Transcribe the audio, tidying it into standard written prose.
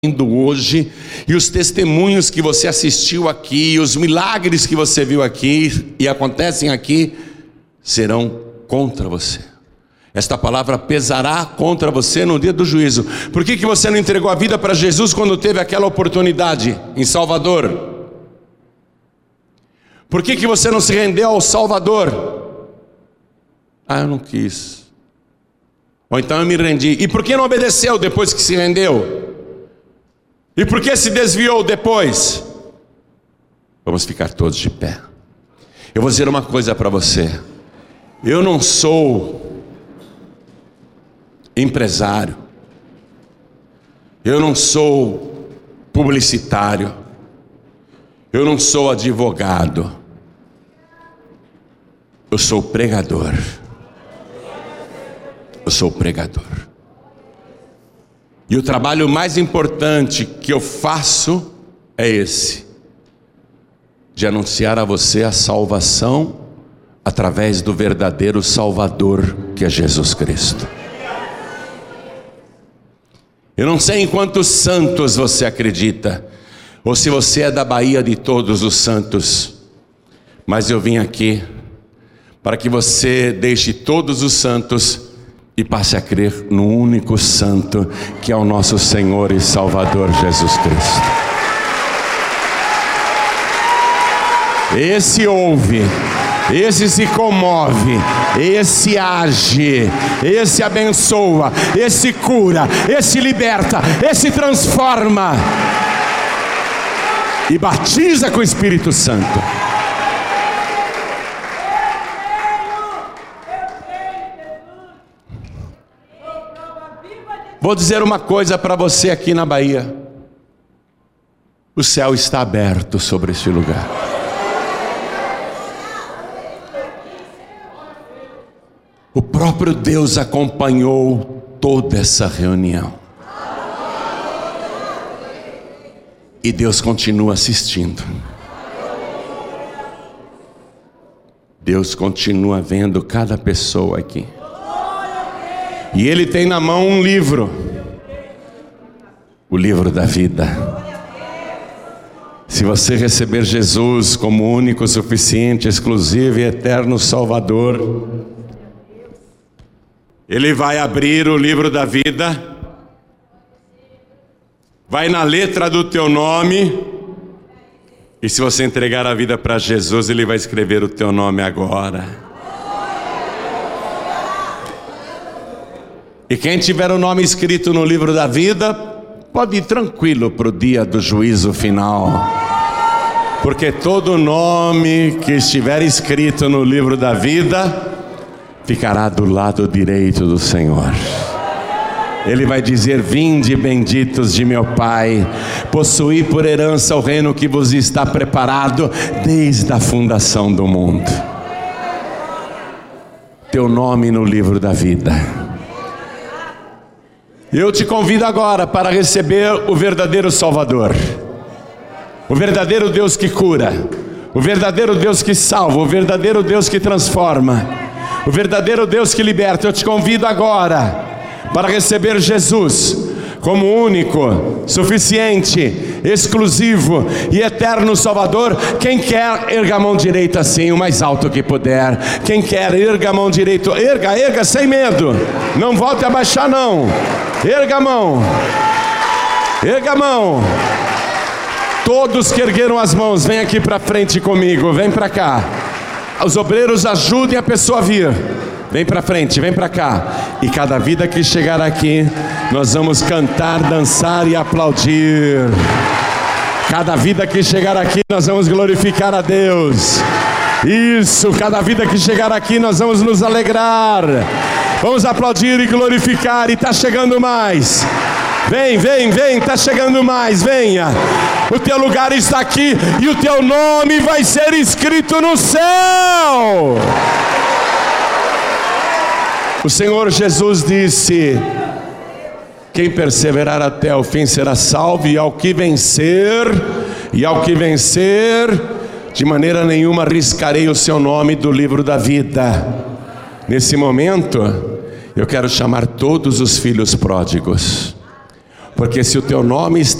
hoje, e os testemunhos que você assistiu aqui, os milagres que você viu aqui e acontecem aqui, serão contra você. Esta palavra pesará contra você no dia do juízo. Por que você não entregou a vida para Jesus quando teve aquela oportunidade em Salvador? Por que você não se rendeu ao Salvador? Eu não quis. Ou então eu me rendi. E por que não obedeceu depois que se rendeu? E por que se desviou depois? Vamos ficar todos de pé. Eu vou dizer uma coisa para você. Eu não sou empresário. Eu não sou publicitário. Eu não sou advogado. Eu sou pregador. Eu sou pregador. E o trabalho mais importante que eu faço é esse: de anunciar a você a salvação através do verdadeiro Salvador, que é Jesus Cristo. Eu não sei em quantos santos você acredita, ou se você é da Bahia de Todos os Santos, mas eu vim aqui para que você deixe todos os santos e passe a crer no único santo, que é o nosso Senhor e Salvador Jesus Cristo. Esse ouve, esse se comove, esse age, esse abençoa, esse cura, esse liberta, esse transforma e batiza com o Espírito Santo. Vou dizer uma coisa para você aqui na Bahia: o céu está aberto sobre este lugar. O próprio Deus acompanhou toda essa reunião. E Deus continua assistindo. Deus continua vendo cada pessoa aqui. E Ele tem na mão um livro, o livro da vida. Se você receber Jesus como único, suficiente, exclusivo e eterno Salvador, Ele vai abrir o livro da vida, vai na letra do teu nome, e se você entregar a vida para Jesus, Ele vai escrever o teu nome agora. E quem tiver o nome escrito no livro da vida, pode ir tranquilo para o dia do juízo final. Porque todo nome que estiver escrito no livro da vida, ficará do lado direito do Senhor. Ele vai dizer: vinde benditos de meu Pai, possuí por herança o reino que vos está preparado desde a fundação do mundo. Teu nome no livro da vida. Eu te convido agora para receber o verdadeiro Salvador, o verdadeiro Deus que cura, o verdadeiro Deus que salva, o verdadeiro Deus que transforma, o verdadeiro Deus que liberta. Eu te convido agora para receber Jesus como único, suficiente, exclusivo e eterno Salvador. Quem quer, erga a mão direita assim, o mais alto que puder. Quem quer, erga a mão direita, erga sem medo, não volte a baixar não. Erga a mão, erga a mão. Todos que ergueram as mãos, vem aqui para frente comigo, vem para cá. Os obreiros ajudem a pessoa a vir. Vem para frente, vem para cá. E cada vida que chegar aqui, nós vamos cantar, dançar e aplaudir. Cada vida que chegar aqui, nós vamos glorificar a Deus. Isso, cada vida que chegar aqui, nós vamos nos alegrar. Vamos aplaudir e glorificar. E está chegando mais. Vem, está chegando mais, venha. O teu lugar está aqui e o teu nome vai ser escrito no céu. O Senhor Jesus disse: quem perseverar até o fim será salvo, e ao que vencer, de maneira nenhuma riscarei o seu nome do livro da vida. Nesse momento, eu quero chamar todos os filhos pródigos. porque se o teu nome está